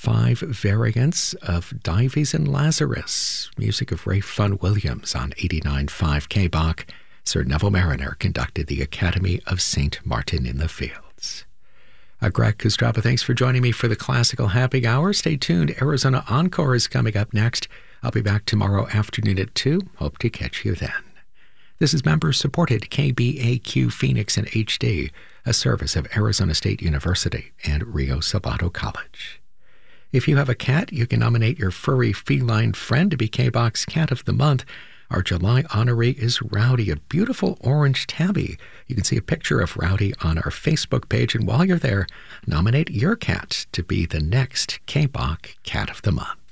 5 variants of Dives and Lazarus, music of Ray Fun Williams on 89.5 KBach. Sir Neville Mariner conducted the Academy of St. Martin in the Fields. Greg Kostrapa, thanks for joining me for the Classical Happy Hour. Stay tuned. Arizona Encore is coming up next. I'll be back tomorrow afternoon at 2. Hope to catch you then. This is member-supported KBAQ Phoenix and HD, a service of Arizona State University and Rio Salado College. If you have a cat, you can nominate your furry feline friend to be KBach's Cat of the Month. Our July honoree is Rowdy, a beautiful orange tabby. You can see a picture of Rowdy on our Facebook page, and while you're there, nominate your cat to be the next KBach Cat of the Month.